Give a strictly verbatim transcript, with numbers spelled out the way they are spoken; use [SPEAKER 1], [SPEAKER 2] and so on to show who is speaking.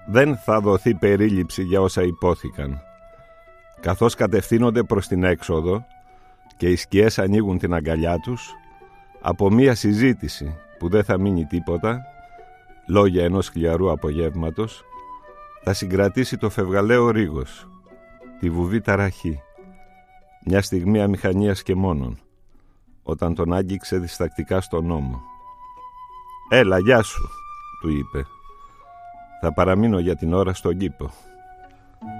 [SPEAKER 1] Δεν θα δοθεί περίληψη για όσα υπόθηκαν. Καθώς κατευθύνονται προς την έξοδο και οι σκιές ανοίγουν την αγκαλιά τους, από μία συζήτηση που δεν θα μείνει τίποτα, λόγια ενός σκλιαρού απογεύματος, θα συγκρατήσει το φευγαλαίο ρίγος, τη βουβή ταραχή, μια στιγμή αμηχανίας και μόνον, όταν τον άγγιξε διστακτικά στον ώμο. «Έλα, γεια σου», του είπε. «Θα παραμείνω για την ώρα στον κήπο».